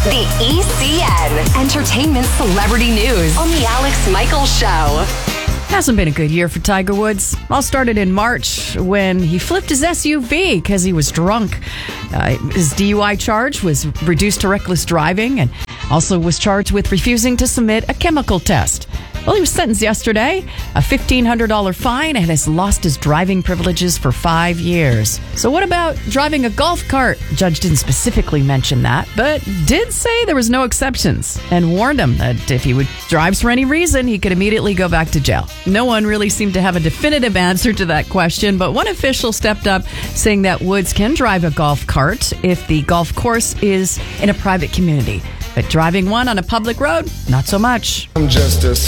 The ECN, Entertainment Celebrity News on The Alex Michaels Show. Hasn't been a good year for Tiger Woods. All started in March when he flipped his SUV because he was drunk. His DUI charge was reduced to reckless driving and also was charged with refusing to submit a chemical test. Well, he was sentenced yesterday, a $1,500 fine, and has lost his driving privileges for 5 years. So what about driving a golf cart? Judge didn't specifically mention that, but did say there was no exceptions and warned him that if he drives for any reason, he could immediately go back to jail. No one really seemed to have a definitive answer to that question, but one official stepped up saying that Woods can drive a golf cart if the golf course is in a private community. But driving one on a public road, not so much. I'm just a